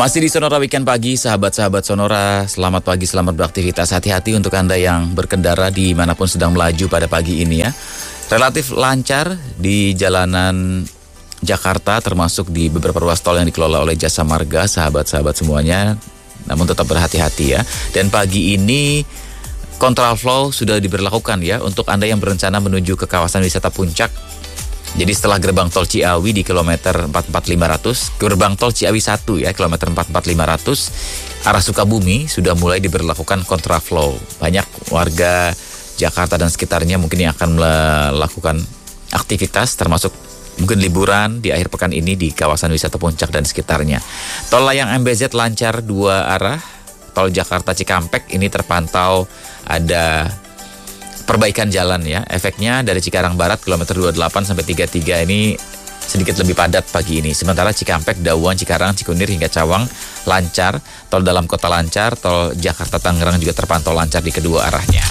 Masih di Sonora Weekend Pagi, sahabat-sahabat Sonora. Selamat pagi, selamat beraktivitas. Hati-hati untuk Anda yang berkendara dimanapun sedang melaju pada pagi ini ya. Relatif lancar di jalanan Jakarta, termasuk di beberapa ruas tol yang dikelola oleh Jasa Marga, sahabat-sahabat semuanya. Namun tetap berhati-hati ya. Dan pagi ini kontraflow sudah diberlakukan ya untuk Anda yang berencana menuju ke kawasan wisata Puncak. Jadi setelah gerbang tol Ciawi di kilometer 44500, gerbang tol Ciawi 1 ya, kilometer 44500, arah Sukabumi sudah mulai diberlakukan kontraflow. Banyak warga Jakarta dan sekitarnya mungkin yang akan melakukan aktivitas termasuk mungkin liburan di akhir pekan ini di kawasan wisata Puncak dan sekitarnya. Tol layang MBZ lancar dua arah, tol Jakarta Cikampek ini terpantau ada perbaikan jalan ya. Efeknya dari Cikarang Barat kilometer 28 sampai 33 ini sedikit lebih padat pagi ini. Sementara Cikampek, Dauan, Cikarang, Cikunir hingga Cawang lancar. Tol dalam kota lancar, tol Jakarta Tangerang juga terpantau lancar di kedua arahnya.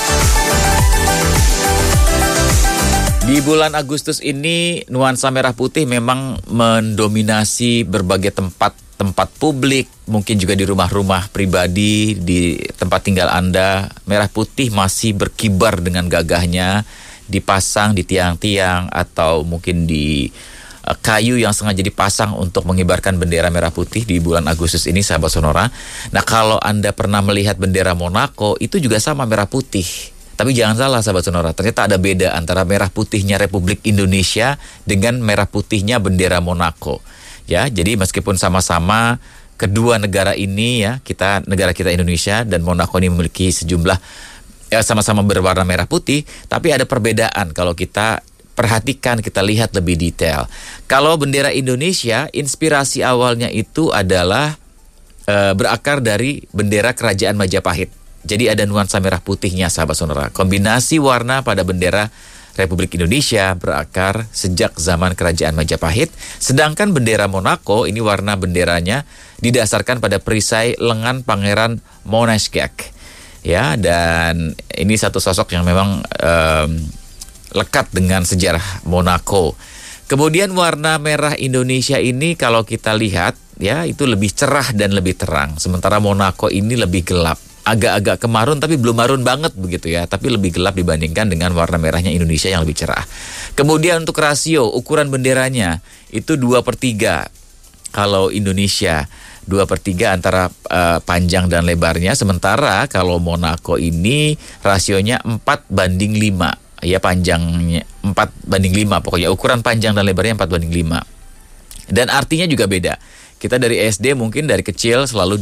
Di bulan Agustus ini nuansa merah putih memang mendominasi berbagai tempat publik, mungkin juga di rumah-rumah pribadi, di tempat tinggal Anda. Merah putih masih berkibar dengan gagahnya, dipasang di tiang-tiang atau mungkin di kayu yang sengaja dipasang untuk mengibarkan bendera merah putih di bulan Agustus ini, sahabat Sonora. Nah, kalau Anda pernah melihat bendera Monaco, itu juga sama merah putih. Tapi jangan salah, sahabat Sonora, ternyata ada beda antara merah putihnya Republik Indonesia dengan merah putihnya bendera Monaco. Ya, jadi meskipun sama-sama kedua negara ini ya, negara kita Indonesia dan Monaco ini memiliki sejumlah sama-sama berwarna merah putih, tapi ada perbedaan kalau kita perhatikan, kita lihat lebih detail. Kalau bendera Indonesia, inspirasi awalnya itu adalah berakar dari bendera Kerajaan Majapahit. Jadi ada nuansa merah putihnya, sahabat Sonora. Kombinasi warna pada bendera Republik Indonesia berakar sejak zaman Kerajaan Majapahit. Sedangkan bendera Monaco, ini warna benderanya didasarkan pada perisai lengan Pangeran Monéchek. Ya, dan ini satu sosok yang memang lekat dengan sejarah Monaco. Kemudian warna merah Indonesia ini kalau kita lihat ya, itu lebih cerah dan lebih terang. Sementara Monaco ini lebih gelap. Agak-agak kemarun tapi belum marun banget begitu ya, tapi lebih gelap dibandingkan dengan warna merahnya Indonesia yang lebih cerah. Kemudian untuk rasio ukuran benderanya itu 2/3 kalau Indonesia, 2/3 antara panjang dan lebarnya. Sementara kalau Monaco ini rasionya 4/5 ya, panjangnya 4/5, pokoknya ukuran panjang dan lebarnya 4/5. Dan artinya juga beda. Kita dari SD mungkin dari kecil selalu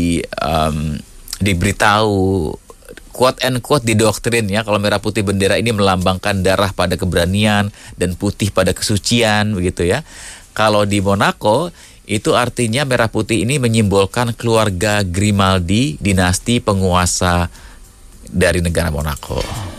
diberitahu, quote and quote didoktrin ya, kalau merah putih bendera ini melambangkan darah pada keberanian dan putih pada kesucian begitu ya. Kalau di Monaco itu artinya merah putih ini menyimbolkan keluarga Grimaldi, dinasti penguasa dari negara Monaco.